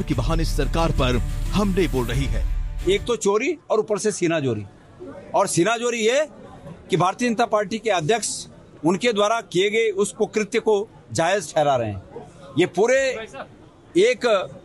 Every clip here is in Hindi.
के बहाने सरकार पर हमले बोल रही है। एक तो चोरी और ऊपर से सीनाजोरी, और सीनाजोरी ये कि भारतीय जनता पार्टी के अध्यक्ष उनके द्वारा किए गए उस कुकृत्य को जायज ठहरा रहे हैं। ये पूरे एक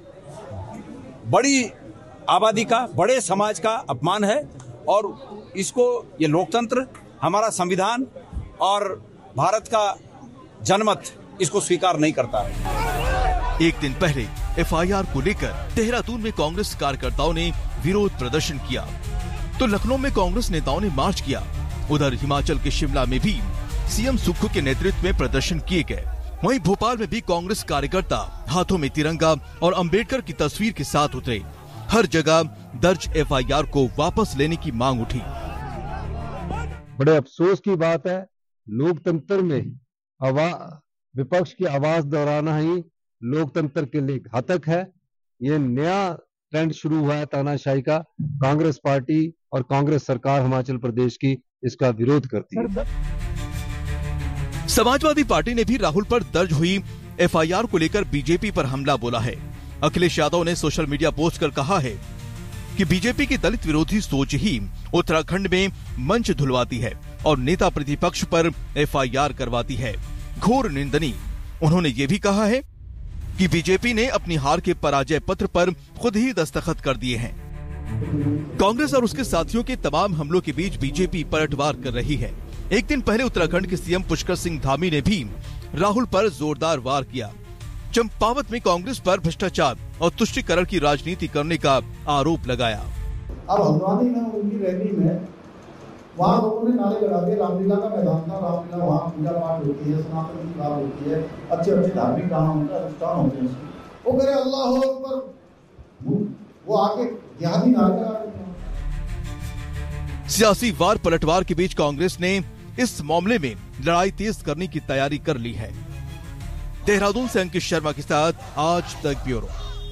बड़ी आबादी का, बड़े समाज का अपमान है, और इसको ये लोकतंत्र, हमारा संविधान और भारत का जनमत इसको स्वीकार नहीं करता है। एक दिन पहले एफआईआर को लेकर देहरादून में कांग्रेस कार्यकर्ताओं ने विरोध प्रदर्शन किया, तो लखनऊ में कांग्रेस नेताओं ने मार्च किया। उधर हिमाचल के शिमला में भी सीएम सुक्खू के नेतृत्व में प्रदर्शन किए गए। वहीं भोपाल में भी कांग्रेस कार्यकर्ता हाथों में तिरंगा और अंबेडकर की तस्वीर के साथ उतरे। हर जगह दर्ज एफआईआर को वापस लेने की मांग उठी। बड़े अफसोस की बात है, लोकतंत्र में विपक्ष की आवाज दोहराना ही लोकतंत्र के लिए घातक है। ये नया ट्रेंड शुरू हुआ है तानाशाही का। कांग्रेस पार्टी और कांग्रेस सरकार हिमाचल प्रदेश की इसका विरोध करती है। समाजवादी पार्टी ने भी राहुल पर दर्ज हुई एफआईआर को लेकर बीजेपी पर हमला बोला है। अखिलेश यादव ने सोशल मीडिया पोस्ट कर कहा है कि बीजेपी की दलित विरोधी सोच ही उत्तराखंड में मंच धुलवाती है और नेता प्रतिपक्ष पर एफआईआर करवाती है। घोर निंदनीय। उन्होंने ये भी कहा है कि बीजेपी ने अपनी हार के पराजय पत्र पर खुद ही दस्तखत कर दिए हैं। कांग्रेस और उसके साथियों के तमाम हमलों के बीच बीजेपी पलटवार कर रही है। एक दिन पहले उत्तराखंड के सीएम पुष्कर सिंह धामी ने भी राहुल पर जोरदार वार किया। चंपावत में कांग्रेस पर भ्रष्टाचार और तुष्टीकरण की राजनीति करने का आरोप लगाया। अब हल्द्वानी में उनकी रैली में वहाँ लोगों ने नारे लगा दिए। रामलीला का मैदान था, रामलीला वहाँ पूजा पाठ होती है, सनातन की बात होती है, अच्छे अच्छे धार्मिक काम होते हैं, अनुष्ठान होते हैं। वो करे अल्लाह हो पर वो आके जिहादी नारे लगा रहे हैं। सियासी वार पलटवार के बीच कांग्रेस ने इस मामले में लड़ाई तेज करने की तैयारी कर ली है। देहरादून से अंकित शर्मा के साथ आज तक ब्यूरो।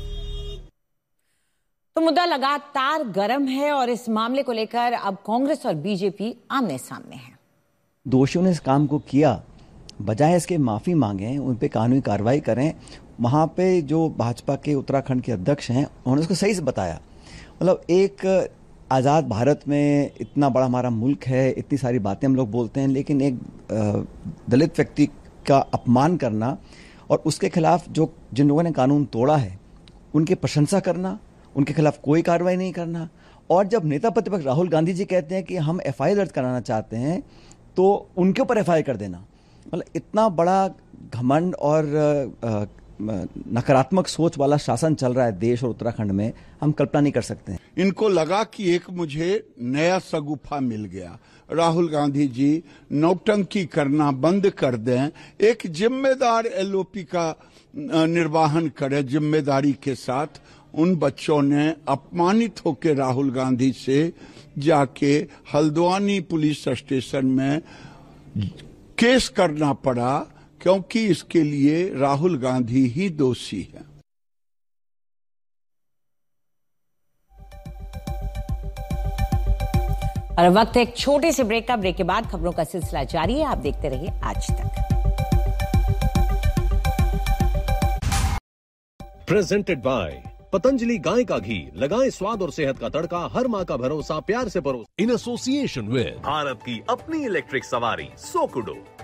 तो मुद्दा लगातार गर्म है और इस मामले को लेकर अब कांग्रेस और बीजेपी आमने सामने हैं। दोषियों ने इस काम को किया, बजाय इसके माफी मांगे, उन पे कानूनी कार्रवाई करें। वहां पे जो भाजपा के उत्तराखंड के अध्यक्ष हैं उन्होंने उसको सही से बताया। मतलब एक आज़ाद भारत में इतना बड़ा हमारा मुल्क है, इतनी सारी बातें हम लोग बोलते हैं, लेकिन एक दलित व्यक्ति का अपमान करना और उसके खिलाफ जिन लोगों ने कानून तोड़ा है उनकी प्रशंसा करना, उनके खिलाफ कोई कार्रवाई नहीं करना। और जब नेता प्रतिपक्ष राहुल गांधी जी कहते हैं कि हम एफआईआर दर्ज कराना चाहते हैं तो उनके ऊपर एफआईआर कर देना, मतलब इतना बड़ा घमंड और नकारात्मक सोच वाला शासन चल रहा है देश और उत्तराखंड में, हम कल्पना नहीं कर सकते हैं। इनको लगा कि एक मुझे नया सगुफा मिल गया। राहुल गांधी जी नौटंकी करना बंद कर दें, एक जिम्मेदार एलओपी का निर्वाहन करें जिम्मेदारी के साथ। उन बच्चों ने अपमानित होकर राहुल गांधी से जाके हल्द्वानी पुलिस स्टेशन में केस करना पड़ा, क्योंकि इसके लिए राहुल गांधी ही दोषी है। और वक्त है एक छोटे से ब्रेक का। ब्रेक के बाद खबरों का सिलसिला जारी है, आप देखते रहिए आज तक। प्रेजेंटेड बाय पतंजलि गाय का घी, लगाएं स्वाद और सेहत का तड़का, हर माँ का भरोसा, प्यार से परोस। इन एसोसिएशन विद भारत की अपनी इलेक्ट्रिक सवारी सोकुडो।